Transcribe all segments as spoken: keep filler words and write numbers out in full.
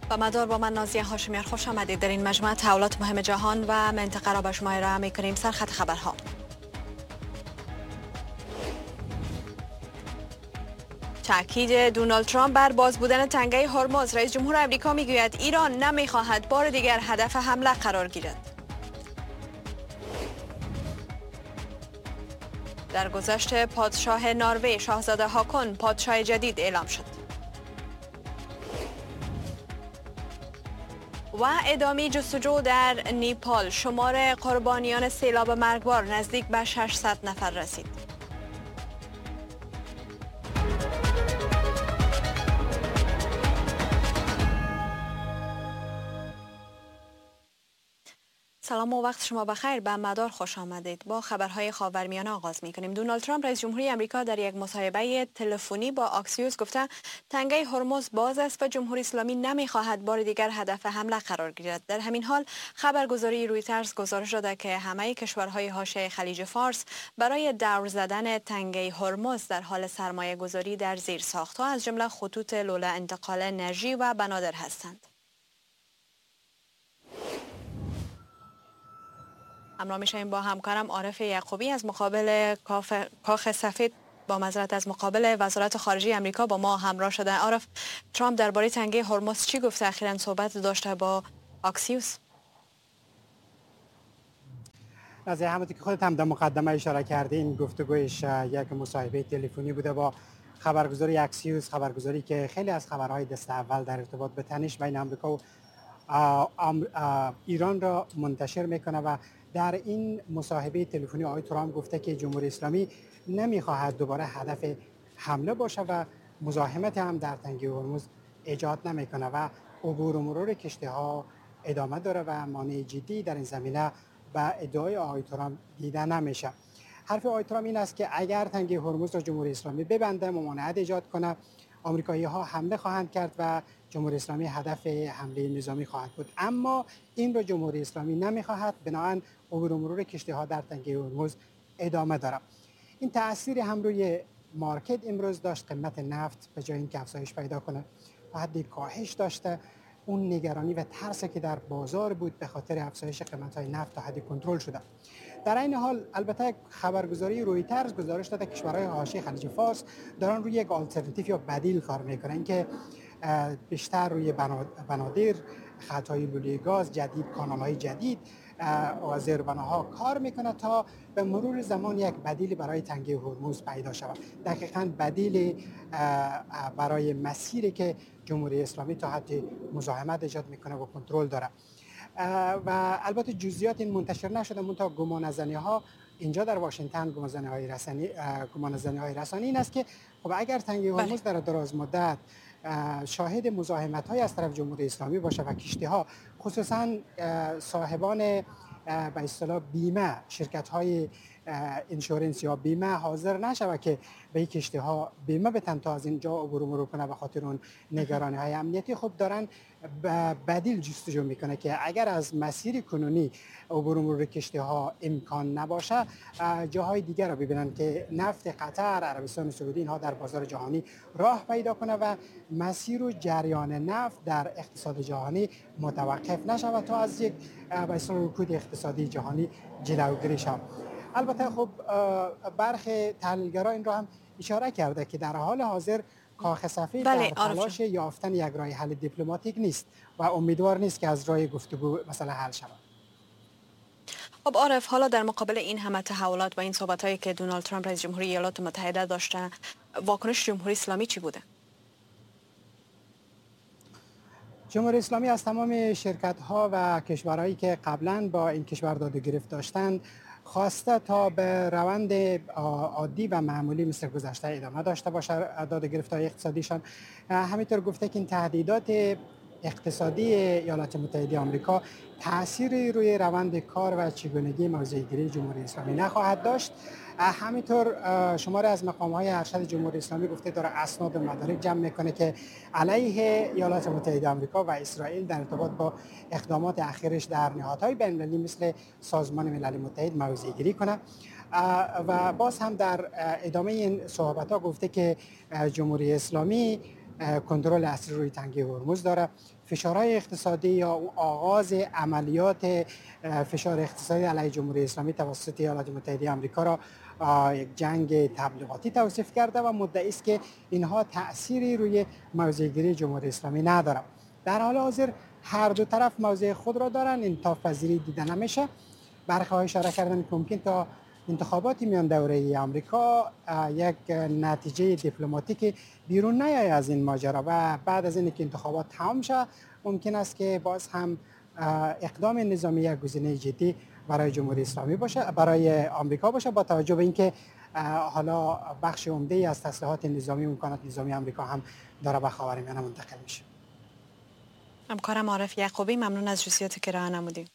با مدار با من نازیه هاشمیان خوش آمدید. در این مجموعه تحولات مهم جهان و منطقه را به شما ارائه می‌کنیم. سرخط خبرها: تاکید دونالد ترامپ بر باز بودن تنگه هرمز. رئیس جمهور آمریکا میگوید ایران نمیخواهد بار دیگر هدف حمله قرار گیرد. در گذشت پادشاه نروژ شاهزاده هاکون پادشاه جدید اعلام شد. و ادامه جستجو در نیپال. شمار قربانیان سیلاب مرگبار نزدیک به ششصد نفر رسید. سلام و وقت شما بخیر. به مدار خوش آمدید. با خبرهای خاورمیانه آغاز می‌کنیم. دونالد ترامپ رئیس جمهوری آمریکا در یک مصاحبه تلفنی با آکسیوس گفته تنگه هرمز باز است و جمهوری اسلامی نمی‌خواهد بار دیگر هدف حمله قرار گیرد. در همین حال خبرگزاری رویترز گزارش داده که همه کشورهای حاشیه خلیج فارس برای دور زدن تنگه هرمز در حال سرمایه گذاری در زیرساخت‌ها از جمله خطوط لوله انتقال انرژی و بنادر هستند. همراه میشیم با همکارم عارف یعقوبی از مقابل کاخ سفید با معذرت از مقابل وزارت خارجه آمریکا با ما همراه شده. عارف، ترامپ درباره تنگه هرمز چی گفته؟ اخیراً صحبت داشته با آکسیوس. از همونطور که خودت هم در مقدمه اشاره کردین، گفتگویش یک مصاحبه تلفنی بوده با خبرگزاری اکسیوس، خبرگزاری که خیلی از خبرهای دست اول در ارتباط به تنش بین آمریکا و آه آه آه ایران را منتشر میکنه. و در این مصاحبه تلفنی آقای ترامپ گفته که جمهوری اسلامی نمیخواهد دوباره هدف حمله باشه و مزاحمت هم در تنگه هرمز ایجاد نمیکنه و عبور و مرور کشتی ها ادامه داره و مانع جدی در این زمینه به ادعای آقای ترامپ دیده نمیشه. حرف آقای ترامپ این است که اگر تنگه هرمز را جمهوری اسلامی ببنده، ممانعت ایجاد کنه، آمریکایی ها حمله خواهند کرد و جمهوری اسلامی هدف حمله نظامی خواهد بود. اما این را جمهوری اسلامی نمیخواهد، بنابراین عبور و مرور کشتی ها در تنگه هرمز ادامه دارد. این تأثیر هم روی مارکت امروز داشت. قیمت نفت به جای اینکه افزایش پیدا کنه و حدی کاهش داشته. اون نگرانی و ترسی که در بازار بود به خاطر افزایش قیمت های نفت تا حدی کنترل شده. در این حال البته خبرگزاری رویترز گزارش داده کشورهای حاشیه خلیج فارس دارن روی یک آلترناتیو یا بدیل کار میکنن که بیشتر روی بنادر، خطهای لوله گاز جدید، کانال‌های جدید و زیربناها کار میکنه تا به مرور زمان یک بدیل برای تنگه هرمز پیدا شود. دقیقاً بدیل برای مسیری که جمهوری اسلامی تا حد مزاحمت ایجاد میکنه و کنترل داره. و البته جزئیات این منتشر نشده، منتها گمانه‌زنی ها اینجا در واشنگتن، گمانه‌زنی های رسانه‌ای گمانه‌زنی های رسانه‌ای این است که خب اگر تنگه هرمز در دراز مدت شاهد مزاحمت های از طرف جمهوری اسلامی باشه و کشتی ها خصوصا صاحبان به اصطلاح بیمه، شرکت های انشورنس یا بیمه حاضر نشود که به این کشتی ها بیمه بتن تا از اینجا عبور و مرور کنه به خاطر اون نگرانی های امنیتی، خب دارن بدیل جستجو میکنه که اگر از مسیر کنونی عبور و مرور کشتی ها امکان نباشه، جاهای دیگر را ببینن که نفت قطر، عربستان سعودی اینها در بازار جهانی راه پیدا کنه و مسیر و جریان نفت در اقتصاد جهانی متوقف نشود تا از یک به اصطلاح رکود اقتصادی جهانی جلوگیری شود. البته خب برخی تحلیلگران این را هم اشاره کرده که در حال حاضر کاخ سفید در تلاش یافتن یک راه حل دیپلماتیک نیست و امیدوار نیست که از راه گفتگو مثلا حل شود. خب عارف، حالا در مقابل این همه تحولات و این صحبت‌هایی که دونالد ترامپ رئیس جمهوری ایالات متحده داشته، واکنش جمهوری اسلامی چی بوده؟ جمهوری اسلامی از تمام شرکت‌ها و کشورهایی که قبلا با این کشور داد و گرفت داشتند خواسته تا به روند عادی و معمولی مثل گذشته ادامه داشته باشه داد و گرفت‌های اقتصادیشان. همینطور گفته که این تهدیدات اقتصادی ایالات متحده آمریکا تأثیری روی روند کار و چگونگی موضع‌گیری جمهوری اسلامی نخواهد داشت. همینطور شماره از مقام‌های ارشد جمهوری اسلامی گفته داره اسناد و مدارک جمع میکنه که علیه ایالات متحده آمریکا و اسرائیل در ارتباط با اقدامات اخیرش در نهادهای بین‌المللی مثل سازمان ملل متحد موضع‌گیری کنه. و باز هم در ادامه این صحبت‌ها گفته که جمهوری اسلامی کنترل اصلی روی تنگه هرمز داره. فشارهای اقتصادی یا آغاز عملیات فشار اقتصادی علیه جمهوری اسلامی توسط ایالات متحده آمریکا را یک جنگ تبلیغاتی توصیف کرده و مدعی است که اینها تأثیری روی موضع‌گیری جمهوری اسلامی نداره. در حال حاضر هر دو طرف موضع خود را دارن، انعطاف پذیری دیده نمیشه. برخی ها اشاره کردن که ممکن تا انتخابات میان دوره آمریکا یک نتیجه دیپلماتیک بیرون نیاید از این ماجرا و بعد از اینکه انتخابات تمام شه ممکن است که باز هم اقدام نظامی یک گزینه جدی برای جمهوری اسلامی باشه، برای آمریکا باشه، با توجه به اینکه حالا بخش عمده‌ای از تسلیحات نظامی و امکانات نظامی آمریکا هم داره به خاورمیانه منتقل میشه. همکارم عارف یعقوبی، ممنون از جزئیاتی که ارائه نمودید.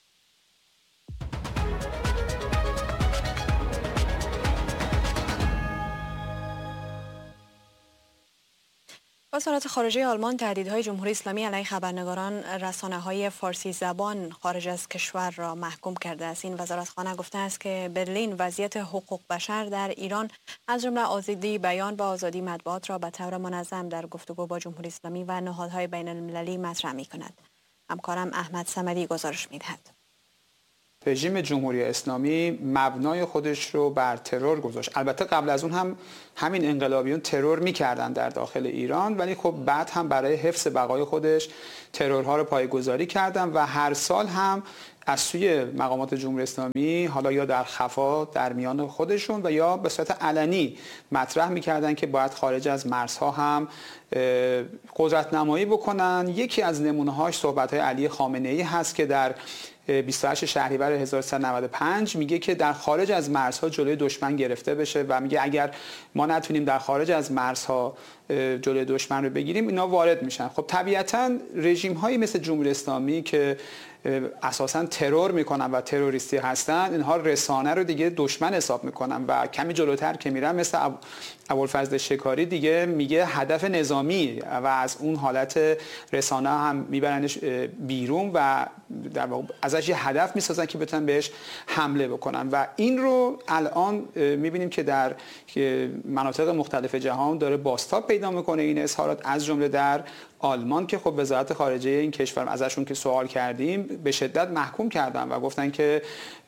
وزارت خارجه آلمان تهدیدهای جمهوری اسلامی علیه خبرنگاران رسانه‌های فارسی زبان خارج از کشور را محکوم کرده است. این وزارتخانه گفته است که برلین وضعیت حقوق بشر در ایران از جمله آزادی بیان و آزادی مطبوعات را به طور منظم در گفتگو با جمهوری اسلامی و نهادهای بین المللی مطرح می‌کند. همکارم احمد صمدی گزارش می‌دهد. رژیم جمهوری اسلامی مبنای خودش رو بر ترور گذاشت. البته قبل از اون هم همین انقلابیون ترور میکردن در داخل ایران، ولی خب بعد هم برای حفظ بقای خودش ترورها رو پایه‌گذاری کردن و هر سال هم از سوی مقامات جمهوری اسلامی حالا یا در خفا در میان خودشون و یا به صورت علنی مطرح میکردن که باید خارج از مرزها هم قدرت نمایی بکنن. یکی از نمونه‌هاش صحبت‌های علی خامنه‌ای هست که در بیست و هشت شهریور هزار و سیصد و نود و پنج میگه که در خارج از مرزها جلوی دشمن گرفته بشه و میگه اگر ما نتونیم در خارج از مرزها جلوی دشمن رو بگیریم اینا وارد میشن. خب طبیعتاً رژیم هایی مثل جمهوری اسلامی که اساساً ترور میکنن و تروریستی هستن، اینها رسانه رو دیگه دشمن حساب میکنن و کمی جلوتر که میرن مثل ابوالفضل شکاری دیگه میگه هدف نظامی و از اون حالت رسانه هم میبرنش بیرون و در واقع ازش یه هدف میسازن که بتونن بهش حمله بکنن و این رو الان میبینیم که در مناطق مختلف جهان داره بازتاب پیدا میکنه این اظهارات، از جمله در آلمان که خب وزارت خارجه این کشور ازشون که سوال کردیم به شدت محکوم کردن و گفتن که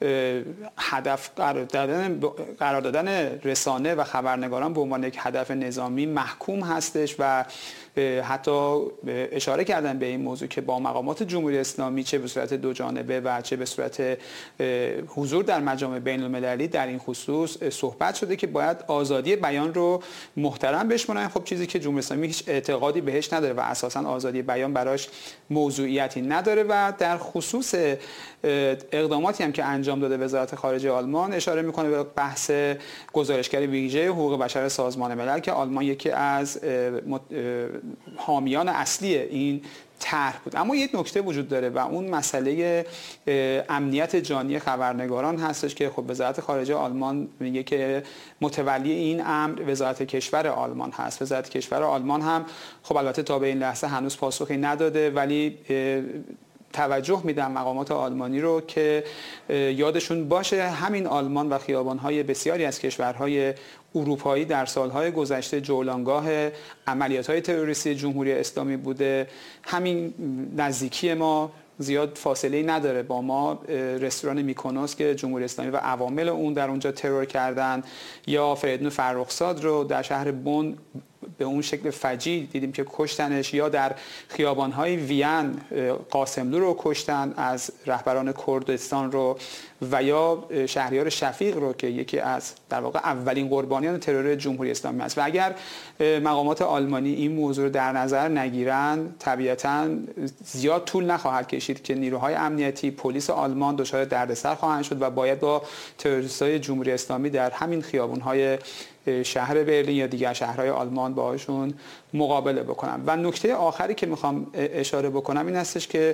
هدف قرار دادن قرار دادن رسانه و خبرنگاران به عنوان یک هدف نظامی محکوم هستش و حتی اشاره کردن به این موضوع که با مقامات جمهوری اسلامی چه به صورت دو جانبه و چه به صورت حضور در مجامع بین المللی در این خصوص صحبت شده که باید آزادی بیان رو محترم بشمارن. خب چیزی که جمهوری اسلامی هیچ اعتقادی بهش نداره و اساساً آزادی بیان براش موضوعیتی نداره و در خصوص اقداماتی هم که انجام داده وزارت خارجه آلمان اشاره میکنه به بحث گزارشگر ویژه حقوق بشر سازمان ملل که آلمان یکی از حامیان اصلی این طرح بود. اما یک نکته وجود داره و اون مسئله امنیت جانی خبرنگاران هستش که خب وزارت خارجه آلمان میگه که متولی این امر وزارت کشور آلمان هست. وزارت کشور آلمان هم خب البته تا به این لحظه هنوز پاسخی نداده، ولی توجه میدم مقامات آلمانی رو که یادشون باشه همین آلمان و خیابان‌های بسیاری از کشورهای اروپایی در سالهای گذشته جولانگاه عملیات‌های تروریستی جمهوری اسلامی بوده. همین نزدیکی ما زیاد فاصله نداره با ما رستوران میکونوس که جمهوری اسلامی و عوامل اون در اونجا ترور کردن، یا فریدون فرخزاد رو در شهر بن به اون شکل فجیع دیدیم که کشتنش، یا در خیابان‌های وین قاسملو رو کشتن از رهبران کردستان رو، و یا شهریار شفیق رو که یکی از در واقع اولین قربانیان ترور جمهوری اسلامی است. و اگر مقامات آلمانی این موضوع رو در نظر نگیرن طبیعتاً زیاد طول نخواهد کشید که نیروهای امنیتی پلیس آلمان دچار دردسر خواهند شد و باید با تروریست‌های جمهوری اسلامی در همین خیابان‌های شهر برلین یا دیگر شهرهای آلمان باهاشون مقابله بکنم. و نکته آخری که میخوام اشاره بکنم این هستش که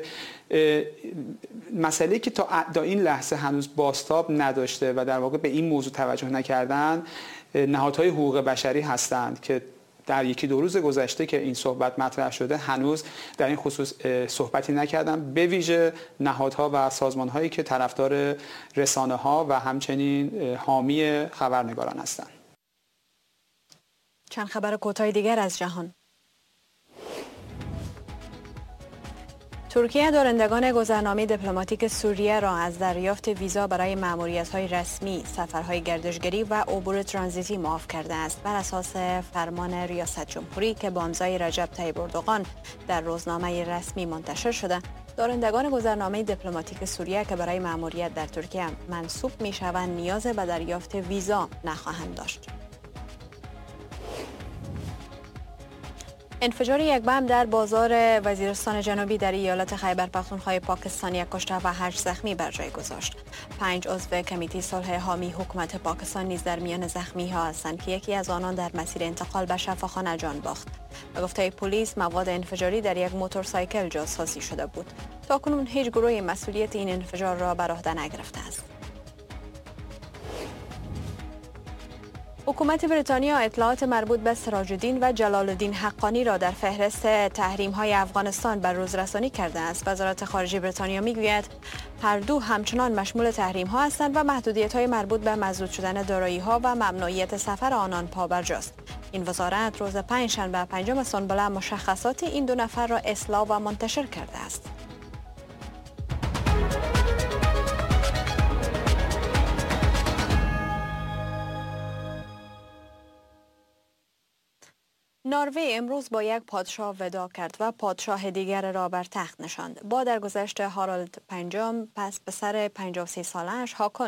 مسئله که تا این لحظه هنوز بازتاب نداشته و در واقع به این موضوع توجه نکردن نهادهای حقوق بشری هستند که در یکی دو روز گذشته که این صحبت مطرح شده هنوز در این خصوص صحبتی نکردم، به ویژه نهادها و سازمانهایی که طرفدار رسانه‌ها و همچنین حامی خبرنگاران هستند. چند خبر کوتاه دیگر از جهان. ترکیه دارندگان گذرنامه دیپلماتیک سوریه را از دریافت ویزا برای مأموریت‌های رسمی، سفرهای گردشگری و عبور ترانزیتی معاف کرده است بر اساس فرمان ریاست جمهوری که با امضای رجب طیب اردوغان در روزنامه رسمی منتشر شده. دارندگان گذرنامه دیپلماتیک سوریه که برای مأموریت در ترکیه منصوب می‌شوند نیاز به دریافت ویزا نخواهند داشت. انفجار یک بم در بازار وزیرستان جنوبی در ایالت خیبر پختونخوا پاکستان یک کشته و هشت زخمی بر جای گذاشت. پنج عضو کمیته صلح حامی حکومت پاکستان نیز در میان زخمی ها هستند که یکی از آنان در مسیر انتقال به شفاخانه جان باخت. به گفته پلیس مواد انفجاری در یک موتورسایکل جاسازی شده بود. تاکنون هیچ گروهی مسئولیت این انفجار را بر عهده نگرفته است. حکومت بریتانیا اطلاعات مربوط به سراج الدین و جلال الدین حقانی را در فهرست تحریم‌های افغانستان بر روز رسانی کرده است. وزارت خارجه بریتانیا می‌گوید هر دو همچنان مشمول تحریم‌ها هستند و محدودیت‌های مربوط به مسدود شدن دارایی‌ها و ممنوعیت سفر آنان پابرجاست. این وزارت روز پنجشنبه پنجم سنبله مشخصات این دو نفر را اصلاح و منتشر کرده است. نروژ امروز با یک پادشاه وداع کرد و پادشاه دیگر را بر تخت نشاند. با درگذشت هارالد پنجم پس پسر پنجاه و سه سالش هاکون